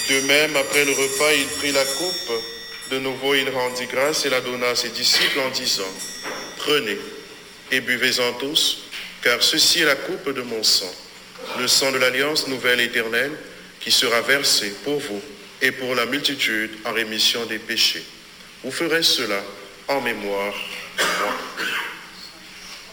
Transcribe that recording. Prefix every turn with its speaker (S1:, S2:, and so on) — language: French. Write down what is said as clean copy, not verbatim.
S1: De même, après le repas, il prit la coupe. De nouveau, il rendit grâce et la donna à ses disciples en disant, « Prenez et buvez-en tous, car ceci est la coupe de mon sang, le sang de l'alliance nouvelle et éternelle, qui sera versé pour vous et pour la multitude en rémission des péchés. Vous ferez cela en mémoire de moi. »